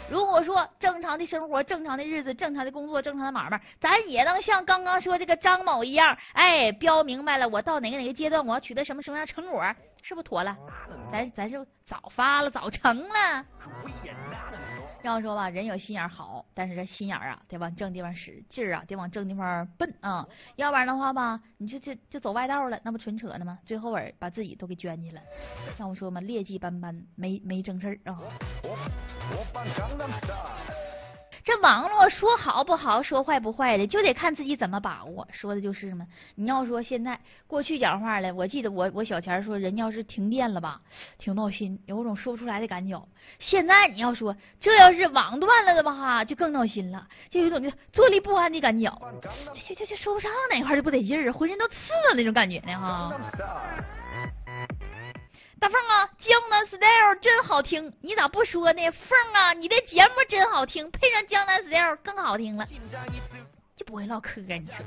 如果说正常的生活、正常的日子、正常的工作、正常的买卖，咱也能像刚刚说这个张某一样，哎，标明白了我到哪个阶段我要取得什么样成果，是不是妥了？咱是早发了，早成了。要说吧，人有心眼好，但是这心眼啊，得往正地方使，劲儿啊，得往正地方奔啊，要不然的话吧，你就走歪道了，那不纯扯呢吗？最后把自己都给捐去了。像我说嘛，劣迹斑斑，没正事儿啊。这网络说好不好，说坏不坏的，就得看自己怎么把握。说的就是什么？你要说现在过去讲话了，我记得我小前说，人要是停电了吧，挺闹心，有种说不出来的感觉。现在你要说这要是网断了的吧，就更闹心了，就有一种就坐立不安的感觉，就说不上哪块就不得劲儿，浑身都刺的那种感觉呢哈。大凤啊，江南 style 真好听，你咋不说呢？凤啊，你的节目真好听，配上江南 style 更好听了。就不会唠嗑，你说？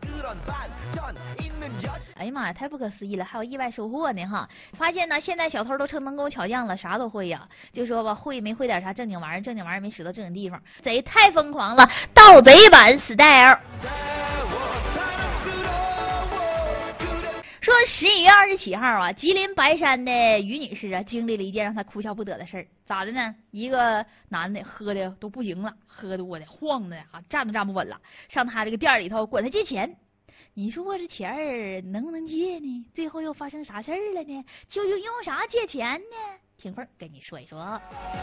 哎呀妈呀，太不可思议了！还有意外收获呢哈！发现呢，现在小偷都成能工巧匠了，啥都会呀。就说吧，会没会点啥正经玩意儿，正经玩意儿没使到正经地方，贼太疯狂了，盗贼版 style。说11月27号啊，吉林白山的于女士啊，经历了一件让她哭笑不得的事儿。咋的呢？一个男的喝的都不行了，喝多的晃的啊，站都站不稳了，上他这个店里头管他借钱。你说我这钱儿能不能借呢？最后又发生啥事儿了呢？究竟用啥借钱呢？听会儿跟你说一说。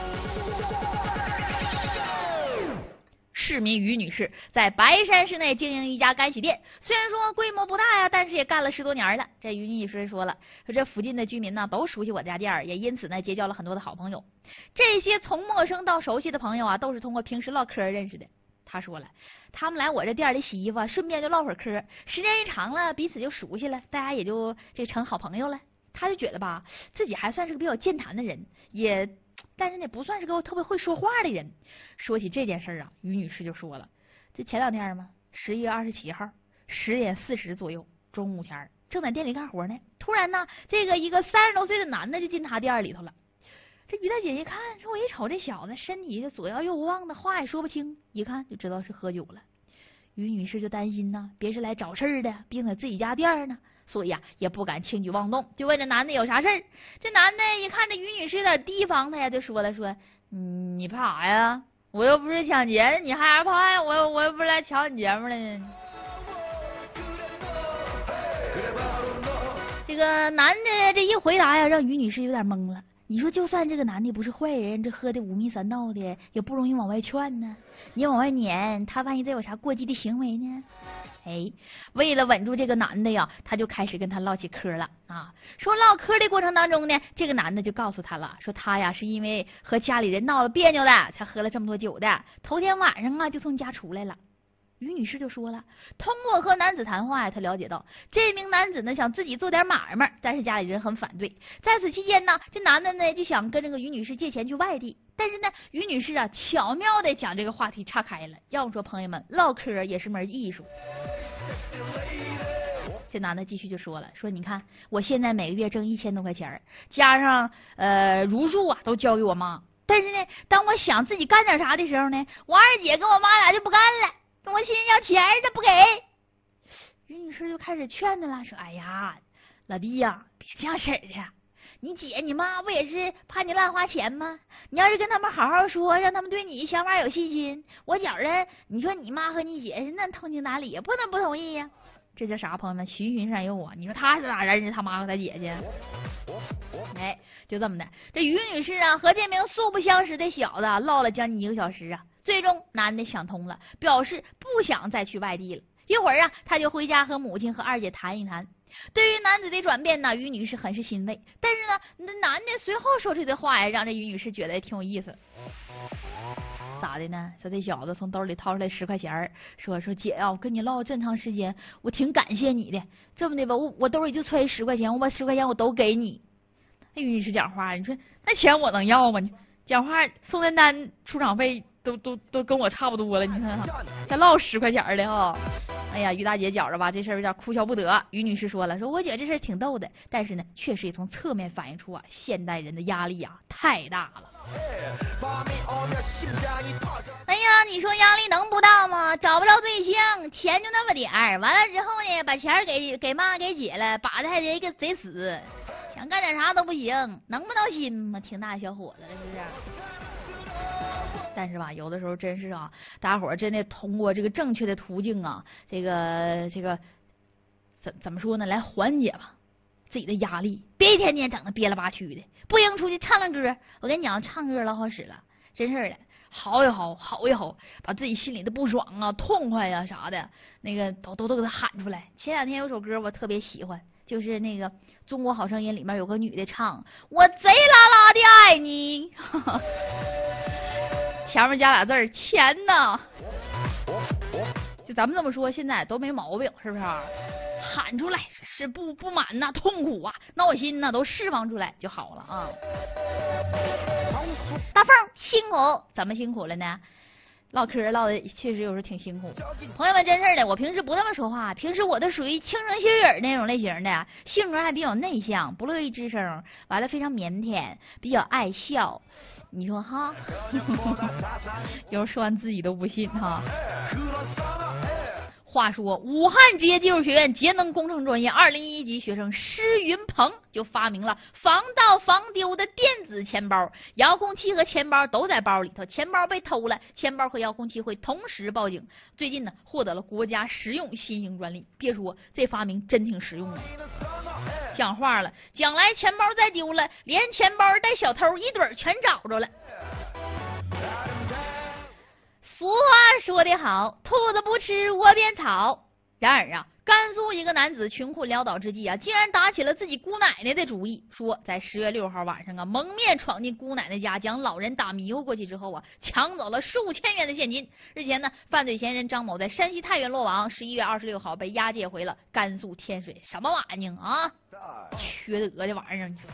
市民于女士在白山市内经营一家干洗店，虽然说规模不大呀，但是也干了10多年了。这于女士说了，说这附近的居民呢都熟悉我家店，也因此呢结交了很多的好朋友。这些从陌生到熟悉的朋友啊，都是通过平时唠嗑认识的。他说了，他们来我这店里洗衣服，顺便就唠会儿嗑，时间一长了，彼此就熟悉了，大家也就成好朋友了。他就觉得吧，自己还算是个比较健谈的人，但是呢，不算是个特别会说话的人。说起这件事啊，于女士就说了，这前2天嘛，11月27号10点40左右，中午前正在店里干活呢，突然呢，这个一个30多岁的男的就进他店里头了。这于大姐一看，说我一瞅这小子身体左摇右晃的，话也说不清，一看就知道是喝酒了。于女士就担心呢，别是来找事儿的，并在自己家店呢，所以呀也不敢轻举妄动，就问这男的有啥事儿。这男的一看这于女士有点提防他呀，就说了说，你怕啥呀？我又不是抢劫，你害啥怕呀？我又不是来抢你节目的呢。这个男的这一回答呀，让于女士有点懵了。你说就算这个男的不是坏人，这喝的五迷三道的，也不容易往外劝呢。你往外撵他，万一再有啥过激的行为呢？哎，为了稳住这个男的呀，他就开始跟他唠起嗑了啊。说唠嗑的过程当中呢，这个男的就告诉他了，说他呀是因为和家里人闹了别扭的，才喝了这么多酒的。头天晚上啊就从家出来了。于女士就说了，通过和男子谈话呀，她了解到这名男子呢想自己做点买卖，但是家里人很反对。在此期间呢，这男的呢就想跟这个于女士借钱去外地，但是呢，于女士啊巧妙的将这个话题岔开了。要说朋友们，唠嗑也是门艺术。这男的继续就说了，说你看我现在每个月挣1000多块钱，加上如数啊都交给我妈，但是呢，当我想自己干点啥的时候呢，我二姐跟我妈俩就不干了。跟我亲要钱他不给，于女士就开始劝他了，说哎呀老弟呀，别这样式儿的，你姐你妈不也是怕你乱花钱吗？你要是跟他们好好说，让他们对你想法有信心，我觉着你说你妈和你姐是那通情达理，不能不同意呀。这叫啥？朋友们，循循善诱啊！你说他是哪认识他妈和他姐姐？哎，就这么的，这于女士啊和这名素不相识的小子唠了将近1个小时啊。最终男的想通了，表示不想再去外地了。一会儿啊，他就回家和母亲和二姐谈一谈。对于男子的转变呢，于女士很是欣慰。但是呢，那男的随后说出的话呀，让这于女士觉得挺有意思。咋的呢？说这小子从兜里掏出来10块钱，说姐啊，我跟你唠这么长时间，我挺感谢你的。这么的吧，我兜里就揣10块钱，我把10块钱我都给你。那于女士讲话，你说那钱我能要吗？你讲话宋丹丹出场费都跟我差不多了，你看才唠10块钱的哈。哎呀，于大姐觉着吧，这事儿有点哭笑不得。于女士说了，说我觉得这事儿挺逗的，但是呢，确实也从侧面反映出啊，现代人的压力啊太大了。 你说压力能不大吗？找不着对象，钱就那么点儿，完了之后呢，把钱给妈给姐了，把的还得贼死，想干点啥都不行，能不闹心吗？挺大小伙子了，是不是？但是吧，有的时候真是啊，大伙儿真的通过这个正确的途径啊，这个怎么说呢，来缓解吧自己的压力，别一天天整的憋了吧屈的，不行出去唱唱歌。我跟你讲，唱歌老好使了，真是的，嚎一嚎，嚎一嚎，把自己心里的不爽啊、痛快呀、啥的，那个都给他喊出来。前两天有首歌我特别喜欢，就是那个《中国好声音》里面有个女的唱“我贼拉拉的爱你”，前面加俩字儿钱呐。就咱们这么说，现在都没毛病，是不是？喊出来是不满呐、痛苦啊、闹心呐、都释放出来就好了啊。大凤辛苦，怎么辛苦了呢？唠嗑唠的确实有时候挺辛苦。朋友们，真事的，我平时不那么说话，平时我都属于轻声细语那种类型的，性格还比较内向，不乐意吱声，完了非常腼腆，比较爱笑。你说哈？有时候说完自己都不信哈。话说，武汉职业技术学院节能工程专业2011级学生施云鹏就发明了防盗防丢的电子钱包，遥控器和钱包都在包里头，钱包被偷了，钱包和遥控器会同时报警。最近呢，获得了国家实用新型专利。别说这发明真挺实用的，讲话了，将来钱包再丢了，连钱包带小偷一对全找着了。俗话说得好，兔子不吃窝边草。然而啊，甘肃一个男子穷困潦倒之际啊，竟然打起了自己姑奶奶的主意，说在10月6号晚上啊，蒙面闯进姑奶奶家，将老人打迷糊过去之后啊，抢走了数千元的现金。日前呢，犯罪嫌疑人张某在山西太原落网，11月26号被押解回了甘肃天水。什么玩意儿啊？缺德的玩意儿！你说。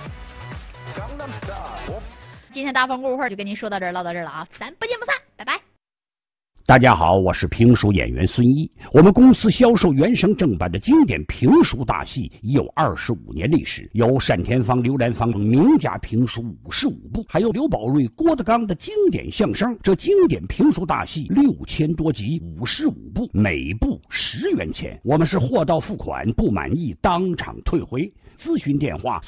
今天大风过会就跟您说到这儿，唠到这儿了啊，咱不见不散，拜拜。 大家好，我是评书演员孙一。我们公司销售原声正版的经典评书大戏已有25年历史，有单田芳、刘兰芳名家评书55部，还有刘宝瑞、郭德纲的经典相声。这经典评书大戏6000多集，55部，每部10元钱。我们是货到付款，不满意当场退回。咨询电话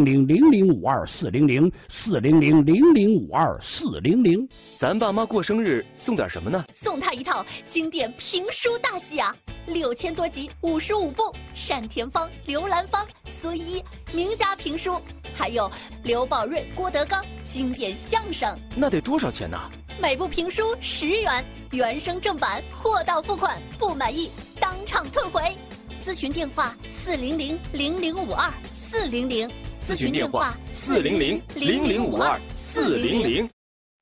400-0052-400，400-0052-400。 咱爸妈过生日送点什么呢？ 送他一套经典评书大戏啊，6000多集55部，单田芳、刘兰芳、孙一名家评书，还有刘宝瑞、郭德纲经典相声。 那得多少钱呢？ 每部评书10元，原声正版，货到付款，不满意当场退回。咨询电话400-0052-400， 咨询电话400-0052-400。